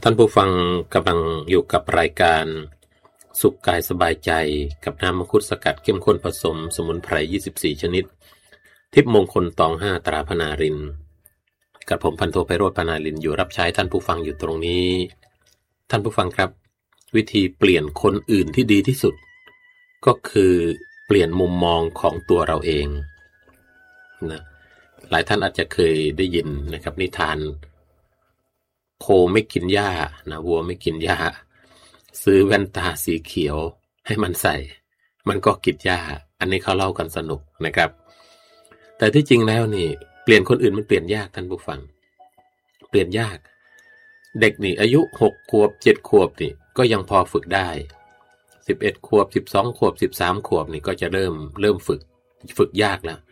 ท่านผู้ฟังกำลังอยู่กับรายการสุขกายสบายใจกับน้ำมังคุดสกัดเข้มข้นผสมสมุนไพร24ชนิดทิพย์มงคลตอง5ตราพนารินกับผมพันโทไพโรจน์พนารินอยู่รับใช้ท่านผู้ฟังอยู่ตรงนี้ท่านผู้ฟังครับวิธีเปลี่ยนคนอื่นที่ดีที่สุดก็คือเปลี่ยนมุมมองของตัวเราเองนะหลายท่านอาจจะเคยได้ยินนะครับนิทานโคไม่กินหญ้านะวัวไม่กินหญ้าซื้อแว่นตาสีเขียวให้มันใส่มันก็กินหญ้าอันนี้เขาเล่ากันสนุกนะครับแต่ที่จริงแล้วนี่เปลี่ยนคนอื่นมันเปลี่ยนยากท่านผู้ฟังเปลี่ยนยากเด็กนี่อายุ6ขวบ7ขวบนี่ก็ยังพอฝึกได้11ขวบ12ขวบ13ขวบนี่ก็จะเริ่มฝึกยากแล้ว